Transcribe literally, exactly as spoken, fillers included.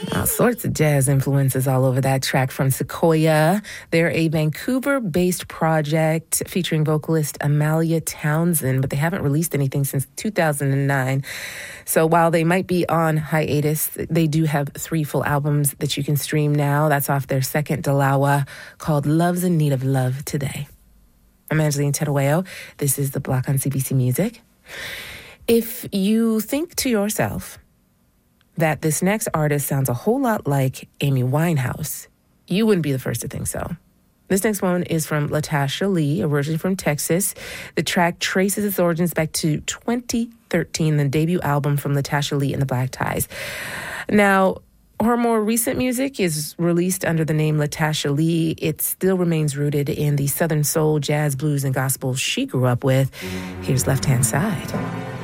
All sorts of jazz influences all over that track from Sequoia. They're a Vancouver-based project featuring vocalist Amalia Townsend, but they haven't released anything since two thousand nine. So while they might be on hiatus, they do have three full albums that you can stream now. That's off their second Dalawa called Love's in Need of Love Today. I'm Angeline Terueo. This is The Block on C B C Music. If you think to yourself that this next artist sounds a whole lot like Amy Winehouse, you wouldn't be the first to think so. This next one is from Latasha Lee, originally from Texas. The track traces its origins back to twenty thirteen, the debut album from Latasha Lee and the Black Ties. Now, her more recent music is released under the name Latasha Lee. It still remains rooted in the Southern soul, jazz, blues, and gospel she grew up with. Here's Left Hand Side.